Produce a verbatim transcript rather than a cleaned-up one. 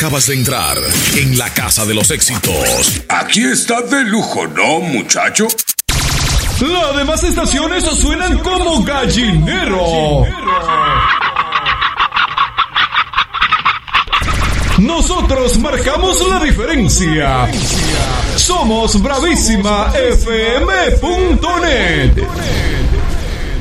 Acabas de entrar en la casa de los éxitos. Aquí está de lujo, ¿no, muchacho? Las demás estaciones suenan como gallinero. Nosotros marcamos la diferencia. Somos Bravísima F M punto net.